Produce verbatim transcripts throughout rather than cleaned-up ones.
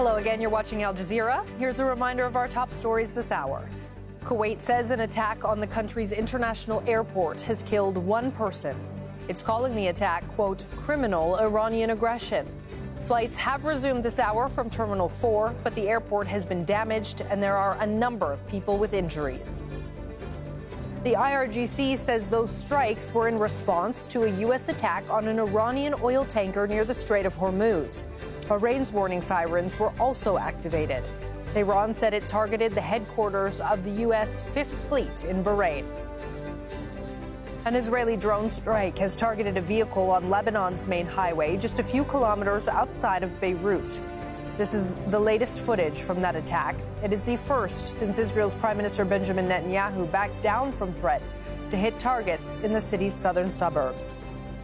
Hello again, you're watching Al Jazeera. Here's a reminder of our top stories this hour. Kuwait says an attack on the country's international airport has killed one person. It's calling the attack, quote, criminal Iranian aggression. Flights have resumed this hour from Terminal four, but the airport has been damaged and there are a number of people with injuries. The I R G C says those strikes were in response to a U S attack on an Iranian oil tanker near the Strait of Hormuz. Bahrain's warning sirens were also activated. Tehran said it targeted the headquarters of the U S Fifth Fleet in Bahrain. An Israeli drone strike has targeted a vehicle on Lebanon's main highway just a few kilometers outside of Beirut. This is the latest footage from that attack. It is the first since Israel's Prime Minister Benjamin Netanyahu backed down from threats to hit targets in the city's southern suburbs.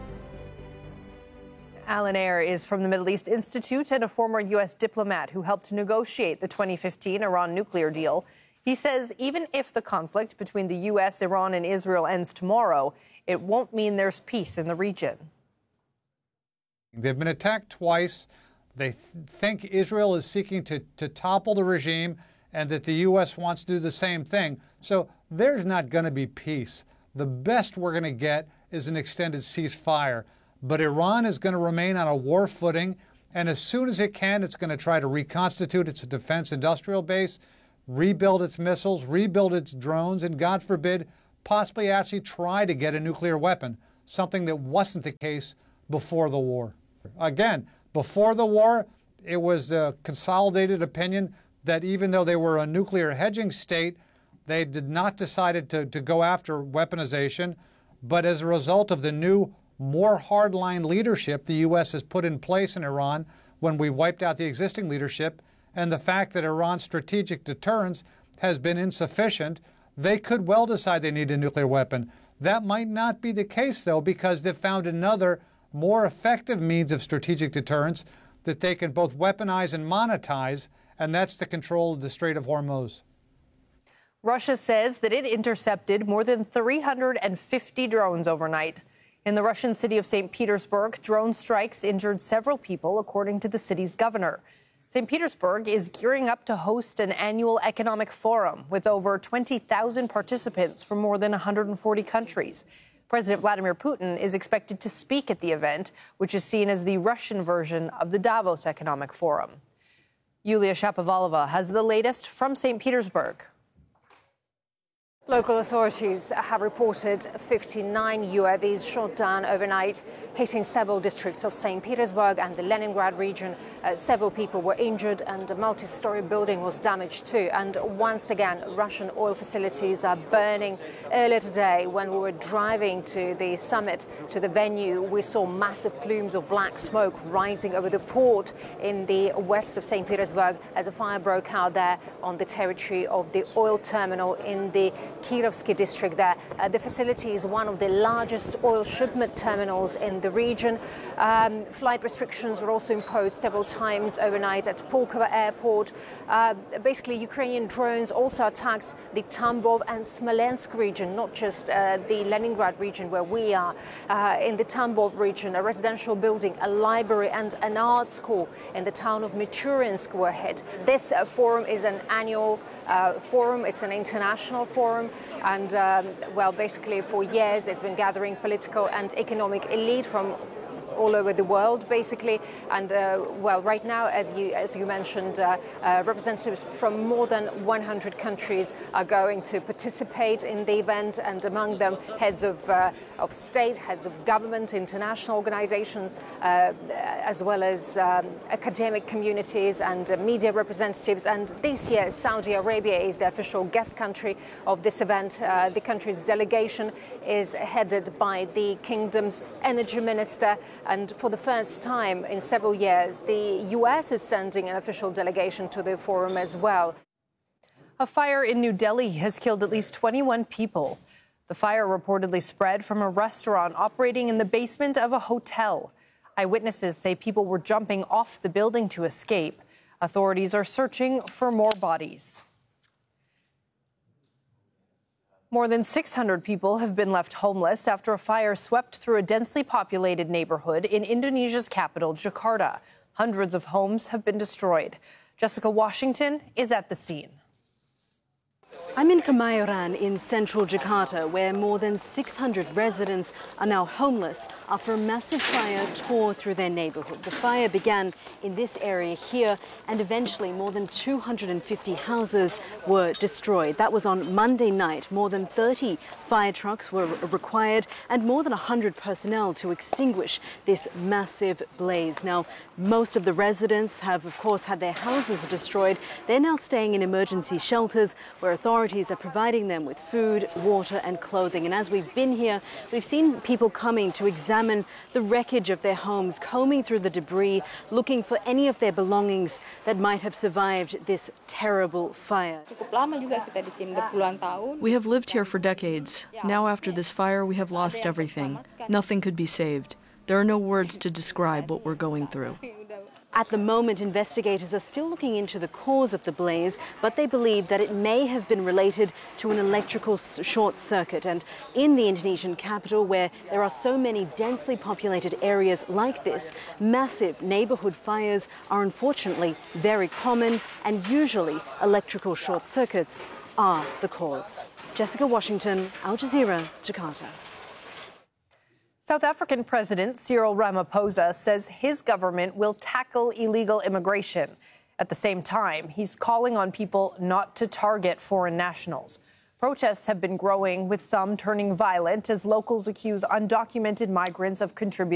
Alan Ayer is from the Middle East Institute and a former U S diplomat who helped negotiate the twenty fifteen Iran nuclear deal. He says even if the conflict between the U S, Iran, and Israel ends tomorrow, it won't mean there's peace in the region. They've been attacked twice. They th- think Israel is seeking to, to topple the regime and that the U S wants to do the same thing. So there's not going to be peace. The best we're going to get is an extended ceasefire. But Iran is going to remain on a war footing, and as soon as it can, it's going to try to reconstitute its defense industrial base, rebuild its missiles, rebuild its drones, and God forbid, possibly actually try to get a nuclear weapon, something that wasn't the case before the war. Again, before the war, it was a consolidated opinion that even though they were a nuclear hedging state, they did not decide to, to go after weaponization. But as a result of the new, more hardline leadership the U S has put in place in Iran when we wiped out the existing leadership, and the fact that Iran's strategic deterrence has been insufficient, they could well decide they need a nuclear weapon. That might not be the case, though, because they've found another more effective means of strategic deterrence that they can both weaponize and monetize, and that's the control of the Strait of Hormuz. Russia says that it intercepted more than three hundred fifty drones overnight. In the Russian city of Saint Petersburg, drone strikes injured several people, according to the city's governor. Saint Petersburg is gearing up to host an annual economic forum with over twenty thousand participants from more than one hundred forty countries. President Vladimir Putin is expected to speak at the event, which is seen as the Russian version of the Davos Economic Forum. Yulia Shapovalova has the latest from Saint Petersburg. Local authorities have reported fifty-nine U A Vs shot down overnight, hitting several districts of Saint Petersburg and the Leningrad region. Uh, several people were injured and a multi-story building was damaged too. And once again, Russian oil facilities are burning. Earlier today, when we were driving to the summit, to the venue, we saw massive plumes of black smoke rising over the port in the west of Saint Petersburg as a fire broke out there on the territory of the oil terminal in the Kirovsky district there. Uh, the facility is one of the largest oil shipment terminals in the region. Um, flight restrictions were also imposed several times overnight at Pulkovo airport. Uh, basically, Ukrainian drones also attacked the Tambov and Smolensk region, not just uh, the Leningrad region where we are. Uh, in the Tambov region, a residential building, a library and an art school in the town of Michurinsk were hit. This uh, forum is an annual uh, forum. It's an international forum. And, um, well, basically for years it's been gathering political and economic elite from all over the world, basically. And, uh, well, right now, as you as you mentioned, uh, uh, representatives from more than one hundred countries are going to participate in the event, and among them heads of, uh, of state, heads of government, international organizations, uh, as well as um, academic communities and uh, media representatives. And this year, Saudi Arabia is the official guest country of this event. Uh, the country's delegation is headed by the kingdom's energy minister. And for the first time in several years, the U S is sending an official delegation to the forum as well. A fire in New Delhi has killed at least twenty-one people. The fire reportedly spread from a restaurant operating in the basement of a hotel. Eyewitnesses say people were jumping off the building to escape. Authorities are searching for more bodies. More than six hundred people have been left homeless after a fire swept through a densely populated neighborhood in Indonesia's capital, Jakarta. Hundreds of homes have been destroyed. Jessica Washington is at the scene. I'm in Kemayoran in central Jakarta, where more than six hundred residents are now homeless after a massive fire tore through their neighborhood. The fire began in this area here, and eventually more than two hundred fifty houses were destroyed. That was on Monday night. More than thirty fire trucks were required and more than one hundred personnel to extinguish this massive blaze. Now, most of the residents have, of course, had their houses destroyed. They're now staying in emergency shelters where authorities are providing them with food, water and clothing. And as we've been here, we've seen people coming to examine the wreckage of their homes, combing through the debris, looking for any of their belongings that might have survived this terrible fire. We have lived here for decades. Now after this fire, we have lost everything. Nothing could be saved. There are no words to describe what we're going through. At the moment, investigators are still looking into the cause of the blaze, but they believe that it may have been related to an electrical short circuit. And in the Indonesian capital, where there are so many densely populated areas like this, massive neighborhood fires are unfortunately very common, and usually electrical short circuits are the cause. Jessica Washington, Al Jazeera, Jakarta. South African President Cyril Ramaphosa says his government will tackle illegal immigration. At the same time, he's calling on people not to target foreign nationals. Protests have been growing, with some turning violent as locals accuse undocumented migrants of contributing